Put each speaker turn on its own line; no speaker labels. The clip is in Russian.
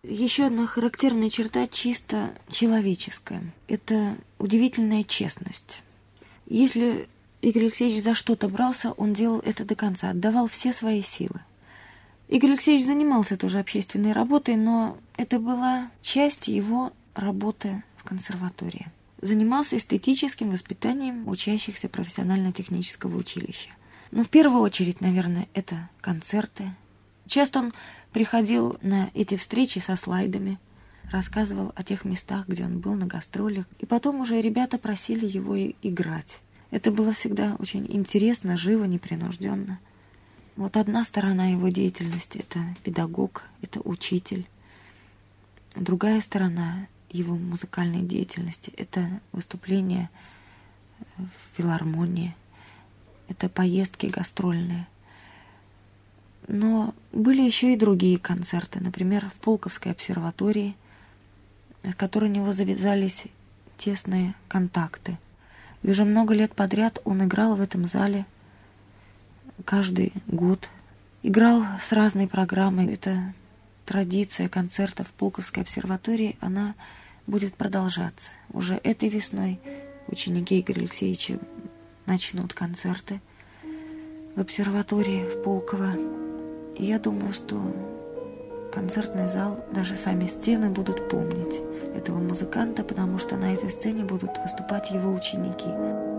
Еще одна характерная черта чисто человеческая – это удивительная честность. Если Игорь Алексеевич за что-то брался, он делал это до конца, отдавал все свои силы. Игорь Алексеевич занимался тоже общественной работой, но это была часть его работы в консерватории. Занимался эстетическим воспитанием учащихся профессионально-технического училища. Но в первую очередь, наверное, это концерты. Часто он приходил на эти встречи со слайдами, рассказывал о тех местах, где он был на гастролях, и потом уже ребята просили его играть. Это было всегда очень интересно, живо, непринужденно. Вот одна сторона его деятельности – это педагог, это учитель. Другая сторона его музыкальной деятельности – это выступления в филармонии, это поездки гастрольные. Но были еще и другие концерты, например, в Пулковской обсерватории, с которой у него завязались тесные контакты. И уже много лет подряд он играл в этом зале каждый год. Играл с разной программой. Эта традиция концертов в Пулковской обсерватории, она будет продолжаться. Уже этой весной ученики Игоря Алексеевича начнут концерты в обсерватории в Пулково. И я думаю, что концертный зал, даже сами стены будут помнить этого музыканта, потому что на этой сцене будут выступать его ученики.